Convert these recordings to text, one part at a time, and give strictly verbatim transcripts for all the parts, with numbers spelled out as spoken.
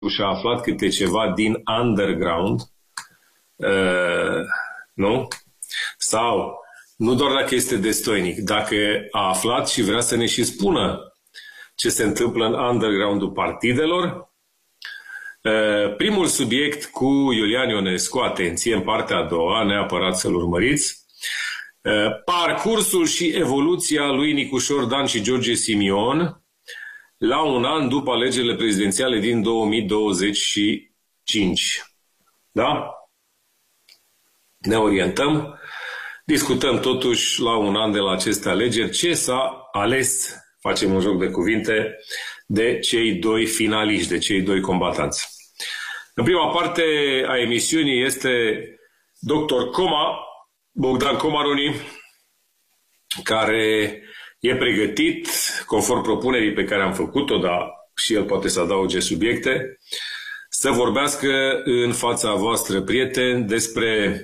și-a aflat câte ceva din underground, uh, nu? Sau, nu doar dacă este destoinic, dacă a aflat și vrea să ne și spună ce se întâmplă în underground-ul partidelor. Uh, primul subiect cu Iulian Ionescu, atenție, în partea a doua, neapărat să-l urmăriți. Uh, parcursul și evoluția lui Nicușor Dan și George Simion la un an după alegerile prezidențiale din două mii douăzeci și cinci. Da? Ne orientăm. Discutăm totuși la un an de la aceste alegeri ce s-a ales, facem un joc de cuvinte, de cei doi finaliști, de cei doi combatanți. În prima parte a emisiunii este doctor Coma, Bogdan Comaroni, care e pregătit, conform propunerii pe care am făcut-o, dar și el poate să adauge subiecte, să vorbească în fața voastră, prieteni, despre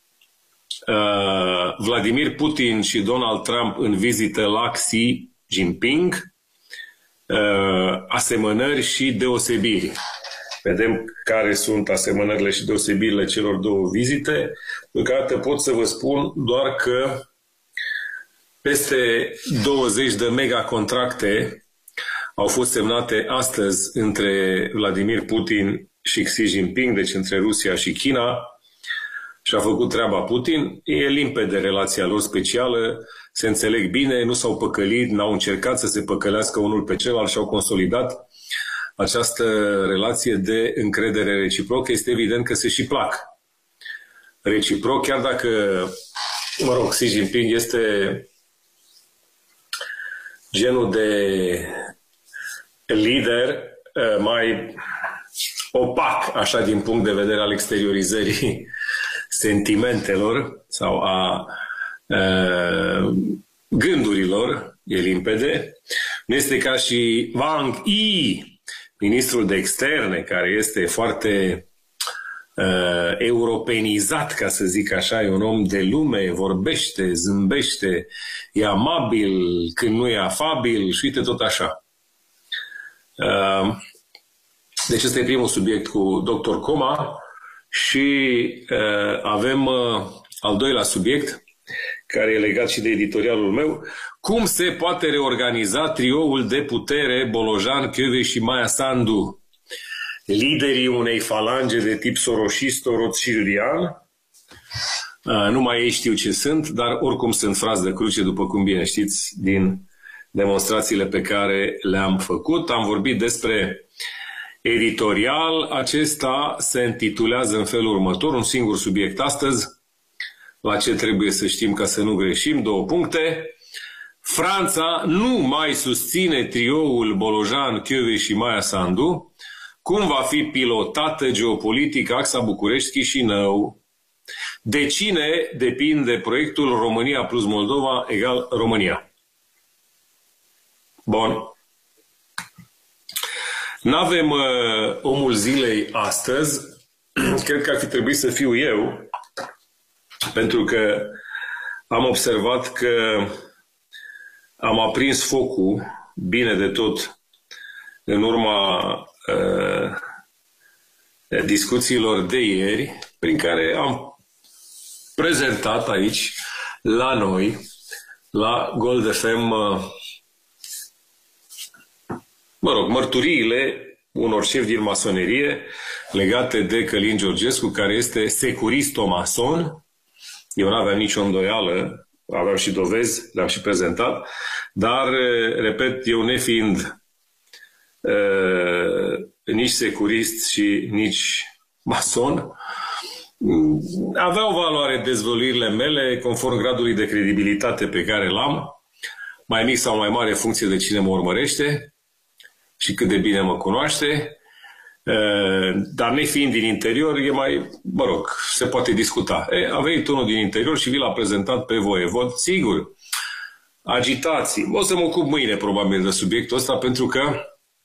uh, Vladimir Putin și Donald Trump în vizită la Xi Jinping, uh, asemănări și deosebiri. Vedem care sunt asemănările și deosebirile celor două vizite. Deocamdată pot să vă spun doar că peste douăzeci de megacontracte au fost semnate astăzi între Vladimir Putin și Xi Jinping, deci între Rusia și China, și a făcut treaba Putin. E limpede relația lor specială, se înțeleg bine, nu s-au păcălit, n-au încercat să se păcălească unul pe celălalt și au consolidat această relație de încredere reciprocă. Este evident că se și plac reciproc, chiar dacă, mă rog, Xi Jinping este genul de lider mai opac, așa, din punct de vedere al exteriorizării sentimentelor sau a uh, gândurilor, e limpede. Nu este ca și Wang Yi, ministrul de externe, care este foarte uh, europenizat, ca să zic așa, e un om de lume, vorbește, zâmbește, e amabil când nu e afabil și uite tot așa. Uh, deci ăsta e primul subiect cu doctor Coma și uh, avem uh, al doilea subiect, care e legat și de editorialul meu. Cum se poate reorganiza trioul de putere Bolojan, Kövesi și Maia Sandu, liderii unei falange de tip soroșisto-rothschildian? Nu mai ei știu ce sunt, dar oricum sunt frați de cruce, după cum bine știți, din demonstrațiile pe care le-am făcut. Am vorbit despre editorial. Acesta se intitulează în felul următor, un singur subiect astăzi, la ce trebuie să știm ca să nu greșim, două puncte. Franța nu mai susține trioul Bolojan, Kövesi și Maia Sandu. Cum va fi pilotată geopolitic axa București-Chișinău? De cine depinde proiectul România plus Moldova egal România? Bun. N-avem uh, omul zilei astăzi. Cred că ar fi trebuit să fiu eu, pentru că am observat că am aprins focul bine de tot în urma uh, discuțiilor de ieri, prin care am prezentat aici, la noi, la Gold F M, uh, mă rog, mărturiile unor șefi din masonerie legate de Călin Georgescu, care este securisto-mason. Eu n-aveam nicio îndoială, aveam și dovezi, le-am și prezentat, dar, repet, eu nefiind uh, nici securist și nici mason, aveau valoare dezvăluirile mele conform gradului de credibilitate pe care l-am, mai mic sau mai mare funcție de cine mă urmărește și cât de bine mă cunoaște. Dar nefiind din interior, e mai, mă rog, se poate discuta. E, a venit unul din interior și vi l-a prezentat pe voievod, sigur, agitații. O să mă ocup mâine, probabil, de subiectul ăsta, pentru că,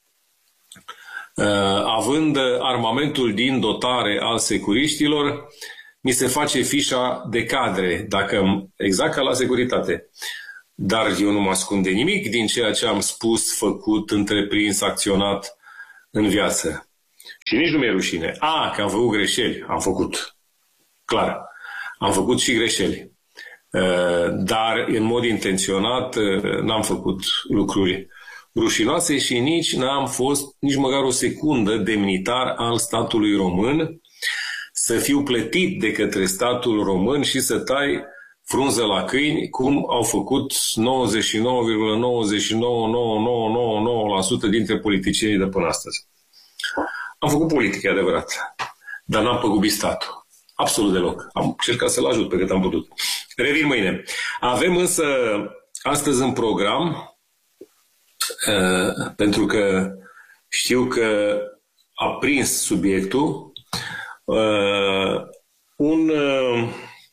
având armamentul din dotare al securiștilor, mi se face fișa de cadre, dacă, exact ca la securitate. Dar eu nu mă ascund de nimic din ceea ce am spus, făcut, întreprins, acționat în viață. Și nici nu mi-e rușine. A, că am făcut greșeli. Am făcut. Clar. Am făcut și greșeli. Dar, în mod intenționat, n-am făcut lucruri rușinoase și nici n-am fost nici măcar o secundă demnitar al statului român, să fiu plătit de către statul român și să tai frunză la câini, cum au făcut nouăzeci și nouă virgulă nouăzeci și nouă virgulă nouă nouă nouă nouă la sută dintre politicienii de până astăzi. Am făcut politică, adevărat, dar n-am păgubit statul. Absolut deloc. Am încercat să-l ajut pe cât am putut. Revin mâine. Avem însă astăzi în program, uh, pentru că știu că a prins subiectul, uh, un uh,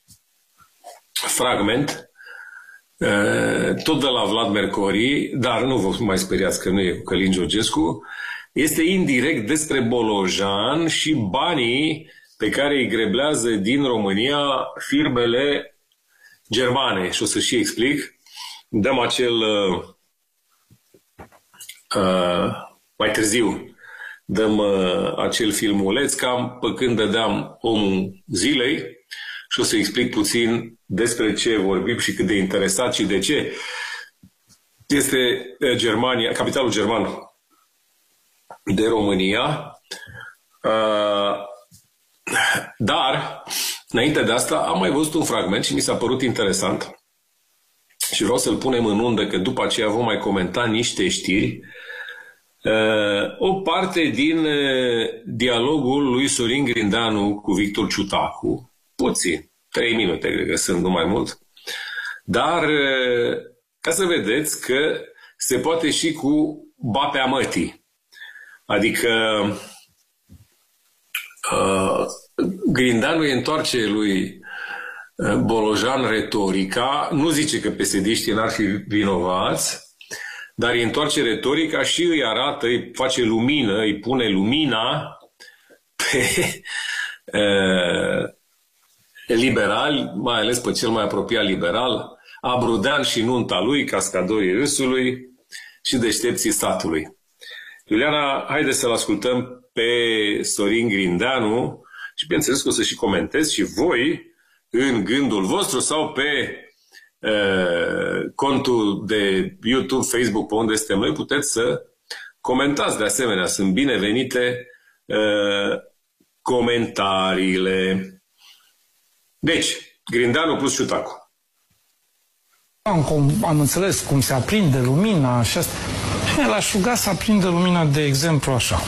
fragment uh, tot de la Vlad Mercori, dar nu vă mai speriați că nu e cu Călin Georgescu, este indirect despre Bolojan și banii pe care îi greblează din România firmele germane. Și o să și explic. Dăm acel uh, uh, mai târziu dăm uh, acel filmuleț cam pe când dădeam omul zilei și o să explic puțin despre ce vorbim și cât de interesat și de ce este Germania, capitalul german de România. Uh, dar, înainte de asta, am mai văzut un fragment și mi s-a părut interesant și vreau să-l punem în undă, că după aceea vom mai comenta niște știri. Uh, o parte din uh, dialogul lui Sorin Grindeanu cu Victor Ciutacu, puțin, trei minute, cred că sunt, nu mai mult, dar uh, ca să vedeți că se poate și cu bapea mătii. Adică uh, Grindeanu îi întoarce lui uh, Bolojan retorica, nu zice că P S D-știi n-ar fi vinovați, dar îi întoarce retorica și îi arată, îi face lumină, îi pune lumina pe uh, liberali, mai ales pe cel mai apropiat liberal, Abrudean și nunta lui, cascadorii râsului și deștepții statului. Iuliana, haideți să-l ascultăm pe Sorin Grindeanu și bineînțeles că o să și comentez și voi în gândul vostru sau pe uh, contul de YouTube, Facebook, pe unde suntem noi, puteți să comentați de asemenea. Sunt binevenite uh, comentariile. Deci, Grindeanu plus Ciutacu. Am, am înțeles cum se aprinde lumina și asta. L-aș ruga să aprindă lumina, de exemplu, așa.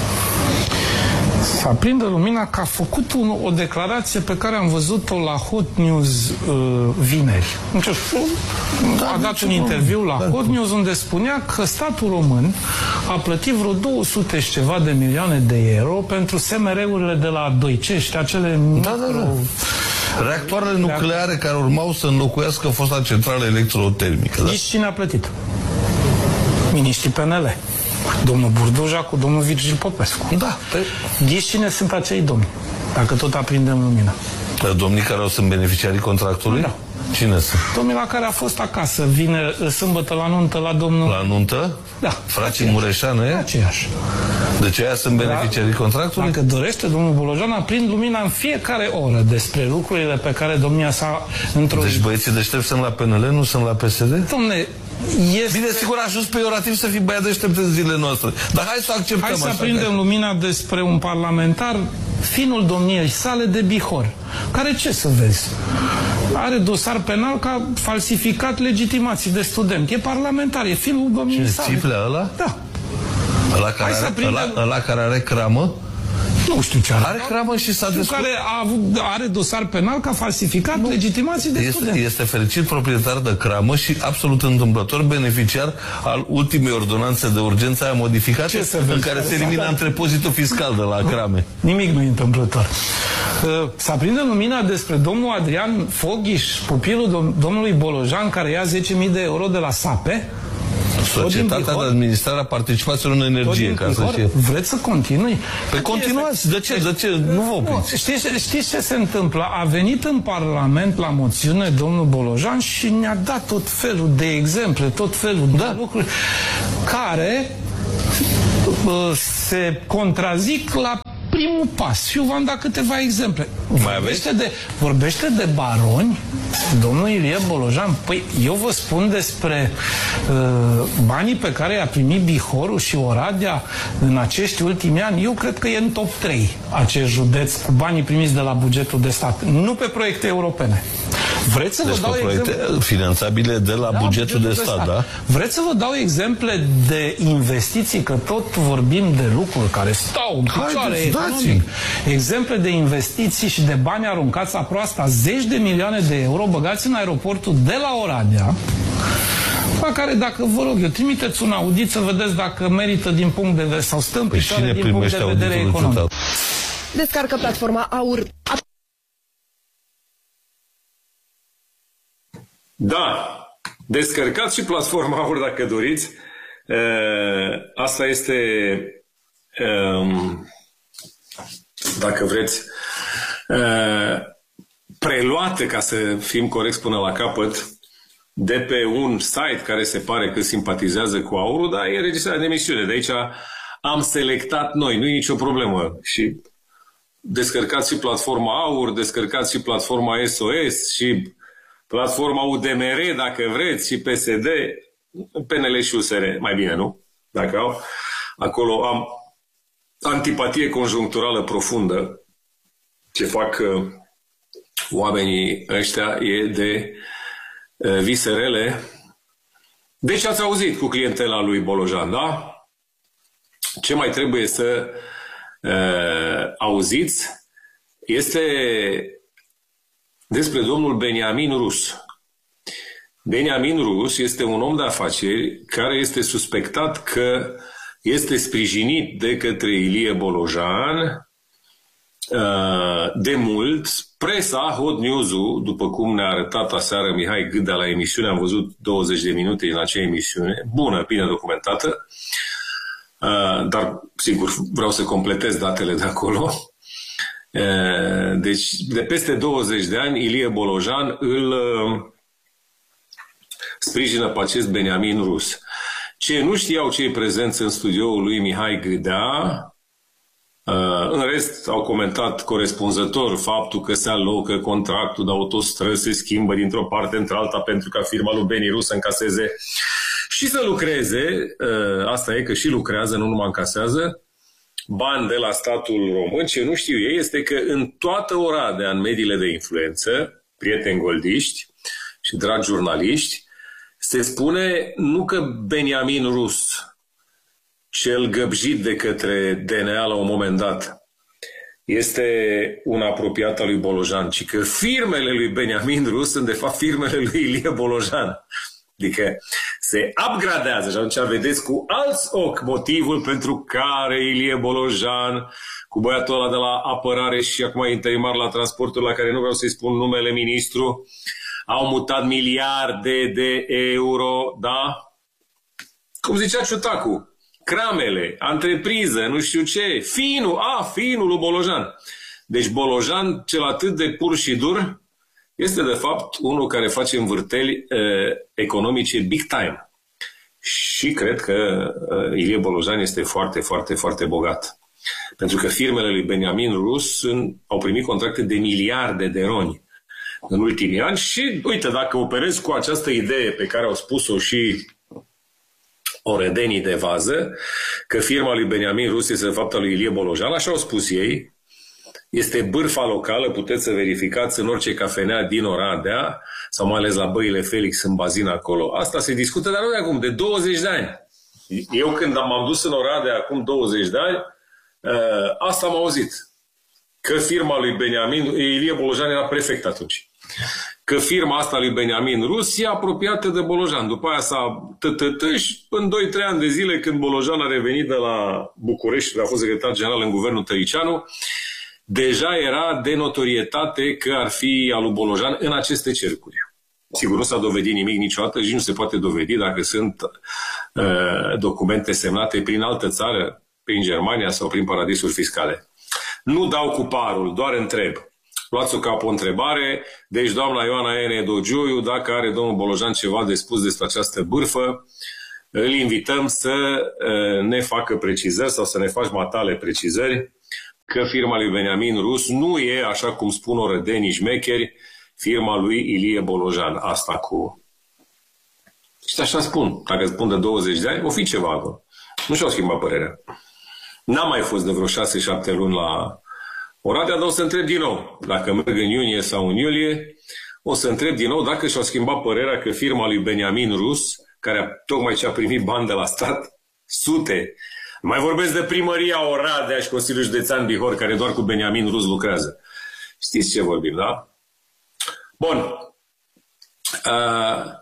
Să aprindă lumina că a făcut un, o declarație pe care am văzut-o la Hot News uh, vineri. A dat un interviu la Hot News unde spunea că statul român a plătit vreo două sute și ceva de milioane de euro pentru S M R-urile de la Doicești, acele da, da, da. reactoarele nucleare care urmau să înlocuiască fosta centrală electrotermică. Da? Știți cine a plătit? Miniștrii P N L. Domnul Burduja cu domnul Virgil Popescu. Da. Știți cine sunt acei domni? Dacă tot aprindem lumina. Domnii care sunt beneficiarii contractului? Da. Cine sunt? Domnul la care a fost acasă, vine sâmbătă la nuntă la domnul... La nuntă? Da. Frații Mureșanu, e? Aceeași. Deci aia sunt beneficiarii da. contractului? Dacă dorește, domnul Bolojan aprind lumina în fiecare oră despre lucrurile pe care domnia sa într-o... Deci băieții deștepți sunt la P N L, nu sunt la P S D? Dom'le, este... Bine, sigur, a ajuns peiorativ să fii băiat deștept în zilele noastre. Dar hai să acceptăm Hai să așa aprindem că... lumina despre un parlamentar, finul domniei sale de Bihor, care, ce să vezi, are dosar penal ca falsificat legitimații de student. E parlamentar, e finul domniei sale. Cine, Țiplea ăla? Da. Ăla care, are, aprindem... ăla, ăla care are cramă? Nu știu ce are. Are cramă și s-a descurcat. Care a avut, are dosar penal ca falsificat nu. legitimații de este, student. Este fericit proprietar de cramă și absolut întâmplător beneficiar al ultimei ordonanțe de urgență aia modificate în care se elimina întrepozitul fiscal de la crame. Nimic nu e întâmplător. Să aprindem lumina despre domnul Adrian Foghiș, pupilul dom domnului Bolojan, care ia zece mii de euro de la SAPE. Societatea de Administrare a Participațiilor în Energie, ca să știe. Vreți să continui? Păi continuați. De ce? De ce? Nu vă opriți. Știți, știți ce se întâmplă? A venit în Parlament la moțiune domnul Bolojan și ne-a dat tot felul de exemple, tot felul da. de lucruri care se contrazic la primul pas. Și eu v-am dat câteva exemple. Vorbește de, vorbește de baroni, domnul Ilie Bolojan. Păi, eu vă spun despre uh, banii pe care i-a primit Bihorul și Oradea în acești ultimi ani. Eu cred că e în top trei acest județ cu banii primiți de la bugetul de stat. Nu pe proiecte europene. Vreți să deci vă dau proiecte exemple finanțabile de la, la bugetul, bugetul de, de stat, stat, da? Vreți să vă dau exemple de investiții, că tot vorbim de lucruri care stau în picioare economic. Exemple de investiții și de bani aruncați la proasta, zeci de milioane de euro băgați în aeroportul de la Oradea, la care, dacă vă rog eu, trimiteți un audit să vedeți dacă merită din punct de vedere sau stă în picioare păi din punct de vedere economic. Descarcă platforma Aur. Da, descărcați și platforma Aur dacă doriți. Asta este, dacă vreți, preluată, ca să fim corecți până la capăt, de pe un site care se pare că simpatizează cu Aurul, dar e înregistrarea de emisiune. De aici am selectat noi, nu e nicio problemă. Și descărcați și platforma Aur, descărcați și platforma S O S și platforma U D M R, dacă vreți, și P S D, P N L și U S R, mai bine, nu? Dacă au. Acolo am antipatie conjuncturală profundă. Ce fac uh, oamenii ăștia e de uh, viserele. Deci ați auzit cu clientela lui Bolojan, da? Ce mai trebuie să uh, auziți este despre domnul Beniamin Rus. Beniamin Rus este un om de afaceri care este suspectat că este sprijinit de către Ilie Bolojan de mult. Presa, Hot News-ul, după cum ne-a arătat aseară Mihai Gâdea la emisiune, am văzut douăzeci de minute în acea emisiune, bună, bine documentată, dar, sigur, vreau să completez datele de acolo. Deci, de peste douăzeci de ani, Ilie Bolojan îl sprijină pe acest Beniamin Rus. Ce nu știau cei prezenți în studioul lui Mihai Gâdea, în rest au comentat corespunzător faptul că se alocă contractul de autostrăzi, se schimbă dintr-o parte într-alta pentru ca firma lui Beni Rus să încaseze și să lucreze, asta e că și lucrează, nu numai încasează, bani de la statul român. Ce nu știu ei este că în toată Oradea, în mediile de influență, prieteni goldiști și dragi jurnaliști, se spune nu că Beniamin Rus, cel găbjit de către D N A la un moment dat, este un apropiat al lui Bolojan, ci că firmele lui Beniamin Rus sunt de fapt firmele lui Ilie Bolojan. Adică se upgradează și atunci vedeți cu alți ochi motivul pentru care Ilie Bolojan, cu băiatul ăla de la apărare și acum interimar la transportul, la care nu vreau să-i spun numele ministru, au mutat miliarde de euro, da? Cum zicea Ciutacu, cramele, întrepriză, nu știu ce, finul, a, finul lui Bolojan. Deci Bolojan, cel atât de pur și dur, este de fapt unul care face învârteli uh, economice big time. Și cred că uh, Ilie Bolojan este foarte, foarte, foarte bogat. Pentru că firmele lui Beniamin Rus sunt, au primit contracte de miliarde de roni în ultimii ani și, uite, dacă operezi cu această idee pe care au spus-o și oredenii de vază, că firma lui Beniamin Rus este de fapt a lui Ilie Bolojan, așa au spus ei, este bârfa locală, puteți să verificați în orice cafenea din Oradea, sau mai ales la Băile Felix, în bazin acolo. Asta se discută, dar nu de acum, de douăzeci de ani. Eu când m-am dus în Oradea acum douăzeci de ani, asta am auzit. Că firma lui Beniamin, Ilie Bolojan era prefect atunci, că firma asta lui Beniamin Rus e apropiată de Bolojan. După aia s-a tătătă și în doi trei ani de zile, când Bolojan a revenit de la București, a fost secretar general în guvernul Tăricianu, deja era de notorietate că ar fi al lui Bolojan în aceste cercuri. Sigur, nu s-a dovedit nimic niciodată și nu se poate dovedi dacă sunt uh, documente semnate prin altă țară, prin Germania sau prin paradisuri fiscale. Nu dau cu parul, doar întreb. Luați-o ca pe o întrebare. Deci, doamna Ioana Ene Dogioiu, dacă are domnul Bolojan ceva de spus despre această bârfă, îl invităm să ne facă precizări sau să ne faci matale precizări că firma lui Beniamin Rus nu e, așa cum spun orădenii șmecheri, firma lui Ilie Bolojan. Asta cu... Și așa spun. Dacă spun de douăzeci de ani, o fi ceva acolo. Nu și-au schimbat părerea. N-am mai fost de vreo șase șapte luni la Oradea, dar o să întreb din nou. Dacă merg în iunie sau în iulie, o să întreb din nou dacă și-au schimbat părerea că firma lui Beniamin Rus, care tocmai ce a primit bani de la stat, sute. Mai vorbesc de primăria Oradea și Consiliul Județean Bihor, care doar cu Beniamin Rus lucrează. Știți ce vorbim, da? Bun. Uh,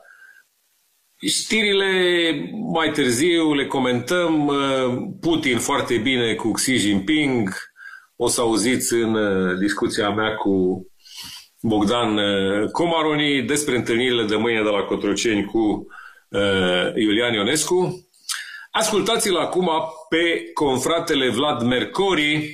știrile mai târziu le comentăm. Uh, Putin foarte bine cu Xi Jinping. O să auziți în uh, discuția mea cu Bogdan uh, Comaroni despre întâlnirile de mâine de la Cotroceni cu uh, Iulian Ionescu. Ascultați-l acum pe confratele Vlad Mercori,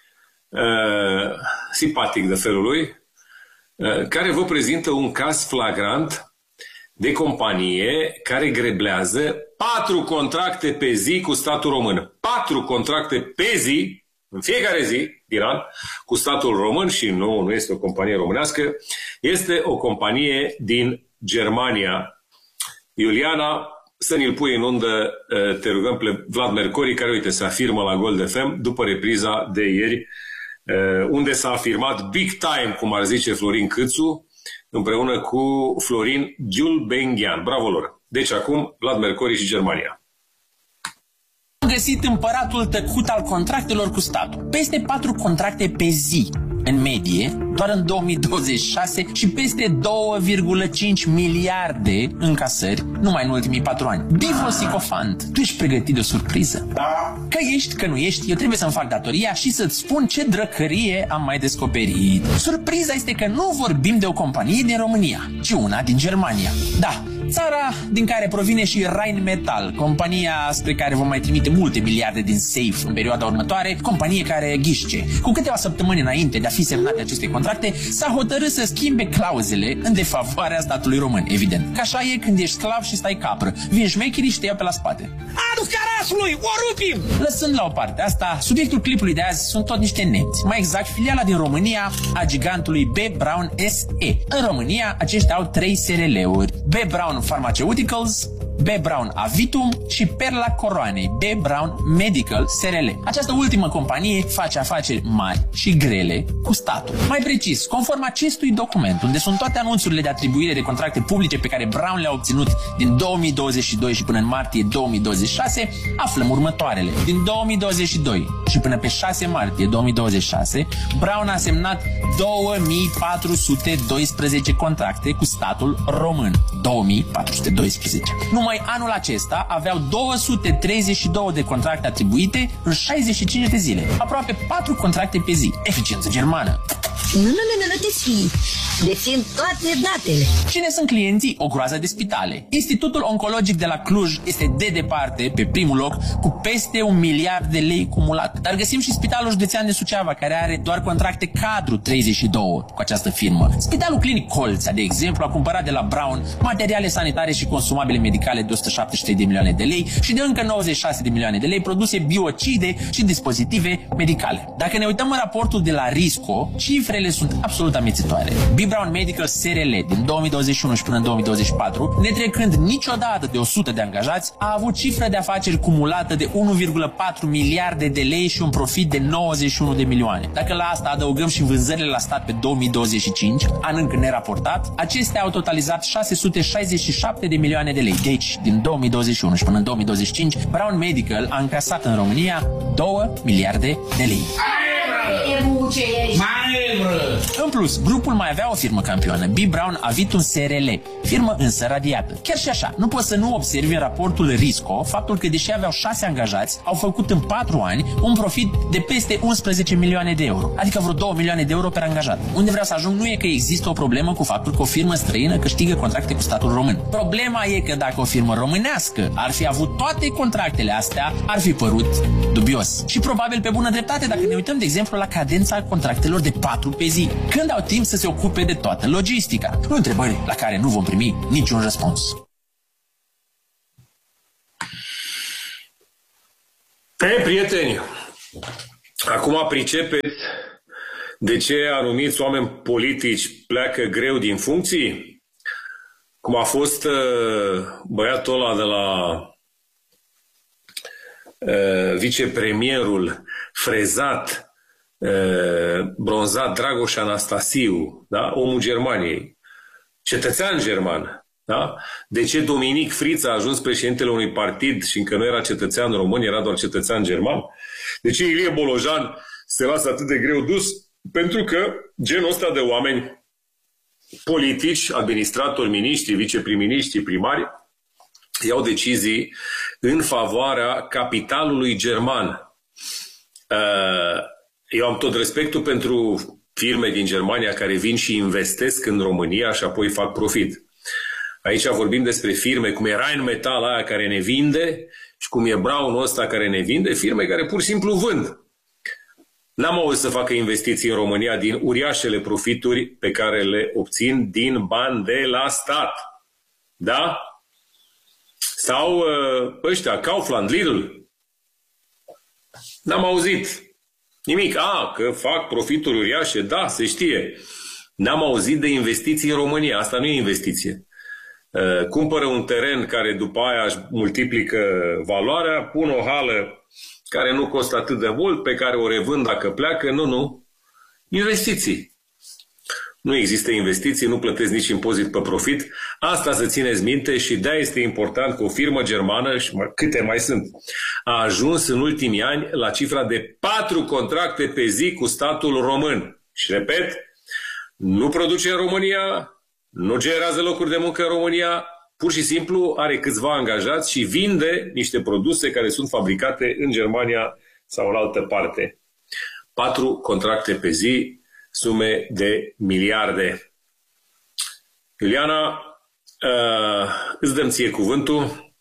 uh, simpatic de felul lui, uh, care vă prezintă un caz flagrant de companie care greblează patru contracte pe zi cu statul român. Patru contracte pe zi, în fiecare zi, din an, cu statul român și nu, nu este o companie românească, este o companie din Germania. Iuliana, să ne-l pui în undă, te rugăm, pe Vlad Mercori, care, uite, se afirmă la Gold F M după repriza de ieri, unde s-a afirmat big time, cum ar zice Florin Câțu, împreună cu Florin Gulbenkian. Bravo lor! Deci acum, Vlad Mercori și Germania. Am găsit împăratul tăcut al contractelor cu statul. Peste patru contracte pe zi, în medie, doar în două mii douăzeci și șase și peste doi virgulă cinci miliarde încasări numai în ultimii patru ani. Bifo Sicofant, tu ești pregătit de o surpriză? Da. Că ești, că nu ești, eu trebuie să-mi fac datoria și să-ți spun ce drăcărie am mai descoperit. Surpriza este că nu vorbim de o companie din România, ci una din Germania. Da, țara din care provine și Rheinmetall, compania spre care vom mai trimite multe miliarde din safe în perioada următoare, companie care ghișce. Cu câteva săptămâni înainte de a fi semnate aceste contracte, s-a hotărât să schimbe clauzele în defavoarea statului român, evident. Că așa e când ești sclav și stai capră. Vin șmecherii și te iau pe la spate. Adu carasului, o rupim! Lăsând la o parte asta, subiectul clipului de azi sunt tot niște nemți. Mai exact, filiala din România a gigantului B. Braun S E. În România, aceștia au trei S R L-uri. B. Braun Pharmaceuticals, B. Braun Avitum și Perla Coroanei, B. Braun Medical S R L. Această ultimă companie face afaceri mari și grele cu statul. Mai precis, conform acestui document, unde sunt toate anunțurile de atribuire de contracte publice pe care Braun le-a obținut din două mii douăzeci și doi și până în martie două mii douăzeci și șase, aflăm următoarele. Din două mii douăzeci și doi și până pe șase martie două mii douăzeci și șase, Braun a semnat două mii patru sute doisprezece contracte cu statul român. două mii patru sute doisprezece. Numai anul acesta aveau două sute treizeci și două de contracte atribuite în șaizeci și cinci de zile. Aproape patru contracte pe zi. Eficiență germană. Nu, nu, nu, nu te spui. Dețin toate datele. Cine sunt clienții? O groază de spitale. Institutul Oncologic de la Cluj este de departe pe primul loc cu peste un miliard de lei cumulat. Dar găsim și Spitalul Județean de Suceava, care are doar contracte cadru treizeci și doi cu această firmă. Spitalul Clinic Colța, de exemplu, a cumpărat de la Braun materiale sanitare și consumabile medicale de o sută șaptezeci și trei de milioane de lei și de încă nouăzeci și șase de milioane de lei produse biocide și dispozitive medicale. Dacă ne uităm în raportul de la Risco, cifrele sunt absolut amețitoare. B. Braun Medical S R L din două mii douăzeci și unu și până în două mii douăzeci și patru, netrecând niciodată de o sută de angajați, a avut cifră de afaceri cumulată de unu virgulă patru miliarde de lei și un profit de nouăzeci și unu de milioane. Dacă la asta adăugăm și vânzările la stat pe două mii douăzeci și cinci, an încă neraportat, acestea au totalizat șase sute șaizeci și șapte de milioane de lei. Deci, din două mii douăzeci și unu și până în două mii douăzeci și cinci, Braun Medical a încasat în România două miliarde de lei. În plus, grupul mai avea o firmă campioană, B. Braun Avitum S R L, firmă însă radiată. Chiar și așa, nu poți să nu observi în raportul Risco faptul că, deși aveau șase angajați, au făcut în patru ani un profit de peste unsprezece milioane de euro, adică vreo două milioane de euro per angajat. Unde vreau să ajung nu e că există o problemă cu faptul că o firmă străină câștigă contracte cu statul român. Problema e că dacă o firmă românească ar fi avut toate contractele astea, ar fi părut dubios. Și probabil pe bună dreptate dacă ne uităm, de exemplu, la cadența contractelor de patru pe zi. Când au timp să se ocupe de toată logistica? Întrebări la care nu vom primi niciun răspuns. Ei, prieteni, acum pricepeți de ce anumiți oameni politici pleacă greu din funcții? Cum a fost uh, băiatul ăla de la uh, vicepremierul frezat, uh, bronzat Dragoș Anastasiu, da? Omul Germaniei, cetățean german. Da? De ce Dominic Friț a ajuns președintele unui partid și încă nu era cetățean român, era doar cetățean german? De ce Ilie Bolojan se lasă atât de greu dus? Pentru că genul ăsta de oameni politici, administratori, miniștri, viceprim-miniștri, primari, iau decizii în favoarea capitalului german. Eu am tot respectul pentru firme din Germania care vin și investesc în România și apoi fac profit. Aici vorbim despre firme cum e Rheinmetall aia care ne vinde și cum e Braun ăsta care ne vinde, firme care pur și simplu vând. N-am auzit să facă investiții în România din uriașele profituri pe care le obțin din bani de la stat. Da? Sau ăștia, Kaufland, Lidl. N-am auzit nimic. A, că fac profituri uriașe, da, se știe. N-am auzit de investiții în România. Asta nu e investiție. Cumpără un teren care după aia își multiplică valoarea, pun o hală care nu costă atât de mult, pe care o revând dacă pleacă. Nu, nu. Investiții. Nu există investiții, nu plătesc nici impozit pe profit. Asta să țineți minte și de-aia este important că o firmă germană, și câte mai sunt, a ajuns în ultimii ani la cifra de patru contracte pe zi cu statul român. Și repet, nu produce în România, nu generează locuri de muncă în România, pur și simplu are câțiva angajați și vinde niște produse care sunt fabricate în Germania sau în altă parte. Patru contracte pe zi, sume de miliarde. Iuliana, uh, îți dăm ție cuvântul.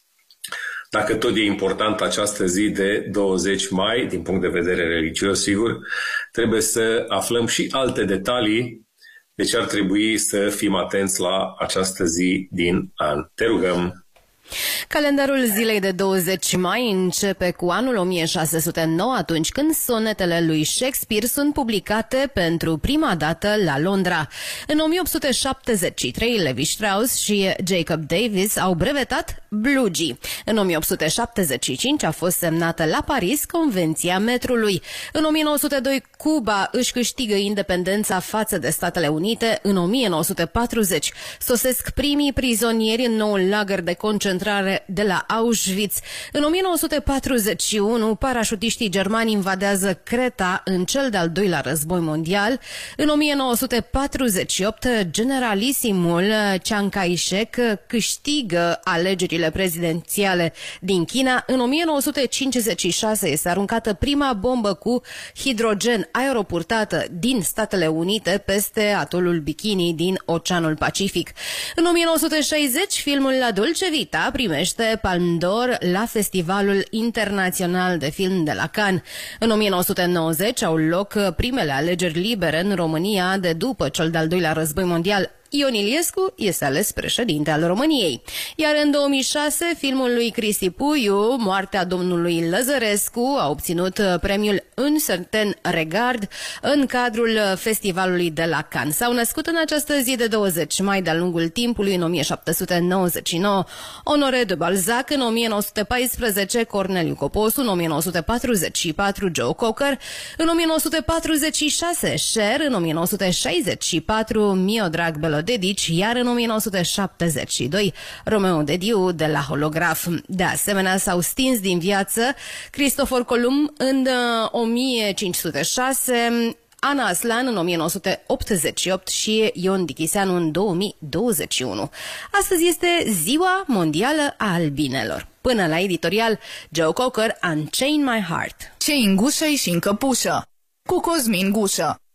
Dacă tot e important această zi de douăzeci mai, din punct de vedere religios, sigur, trebuie să aflăm și alte detalii. Deci ar trebui să fim atenți la această zi din an. Te rugăm! Calendarul zilei de douăzeci mai începe cu anul o mie șase sute nouă, atunci când sonetele lui Shakespeare sunt publicate pentru prima dată la Londra. În o mie opt sute șaptezeci și trei, Levi Strauss și Jacob Davis au brevetat blugii. În o mie opt sute șaptezeci și cinci a fost semnată la Paris Convenția metrului. În o mie nouă sute doi, Cuba își câștigă independența față de Statele Unite. În o mie nouă sute patruzeci sosesc primii prizonieri în noul lagăr de concentrare de la Auschwitz. În o mie nouă sute patruzeci și unu, parașutiștii germani invadează Creta în cel de-al doilea război mondial. În o mie nouă sute patruzeci și opt, generalisimul Chiang Kai-shek câștigă alegerile prezidențiale din China. În o mie nouă sute cincizeci și șase este aruncată prima bombă cu hidrogen aeroportată din Statele Unite peste atolul Bikini din Oceanul Pacific. În o mie nouă sute șaizeci, filmul La Dolce Vita primește Palme d'Or la Festivalul Internațional de Film de la Cannes. În o mie nouă sute nouăzeci au loc primele alegeri libere în România de după cel de-al doilea război mondial. Ion Iliescu este ales președinte al României. Iar în două mii șase, filmul lui Cristi Puiu, Moartea domnului Lăzărescu, a obținut premiul Un certain regard în cadrul festivalului de la Cannes. S-au născut în această zi de douăzeci mai de-a lungul timpului, în o mie șapte sute nouăzeci și nouă, Honoré de Balzac, în o mie nouă sute paisprezece, Corneliu Coposu, în o mie nouă sute patruzeci și patru, Joe Cocker, în o mie nouă sute patruzeci și șase, Cher, în o mie nouă sute șaizeci și patru, Mio Drag Belo Dedici, iar în o mie nouă sute șaptezeci și doi, Romeo Dediu de la Holograf. De asemenea, s-au stins din viață Cristofor Columb în o mie cinci sute șase, Ana Aslan în o mie nouă sute optzeci și opt și Ion Dichiseanu în două mii douăzeci și unu. Astăzi este Ziua Mondială a Albinelor. Până la editorial, Joe Cocker, Unchain My Heart. Ce în gușă și în căpușă, cu Cosmin Gușă.